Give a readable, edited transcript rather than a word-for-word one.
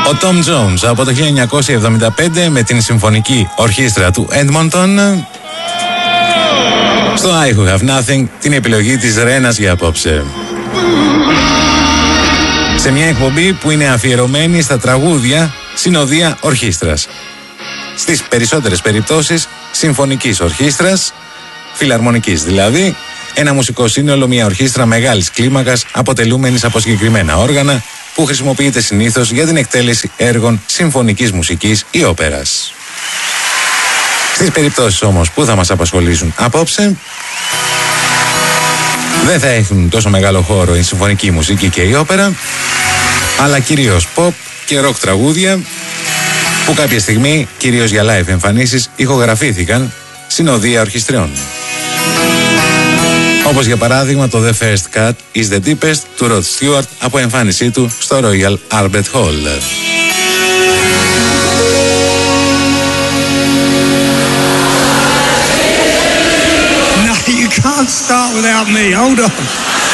Ο Tom Jones από το 1975 με την συμφωνική ορχήστρα του Edmonton στο I Who Have Nothing, την επιλογή της Ρένας για απόψε. Σε μια εκπομπή που είναι αφιερωμένη στα τραγούδια συνοδεία ορχήστρας. Στις περισσότερες περιπτώσεις συμφωνικής ορχήστρας, φιλαρμονικής δηλαδή, ένα μουσικό σύνολο, μια ορχήστρα μεγάλης κλίμακας αποτελούμενης από συγκεκριμένα όργανα που χρησιμοποιείται συνήθως για την εκτέλεση έργων συμφωνικής μουσικής ή όπερας. Στις περιπτώσεις όμως που θα μας απασχολήσουν απόψε, δεν θα έχουν τόσο μεγάλο χώρο η συμφωνική μουσική και η όπερα, αλλά κυρίως pop και rock τραγούδια που κάποια στιγμή, κυρίως για live εμφανίσεις, ηχογραφήθηκαν συνοδεία ορχιστριών. Όπως για παράδειγμα το The First Cut is the Deepest του Rod Stewart από εμφάνισή του στο Royal Albert Hall. No, you can't start without me. Hold on.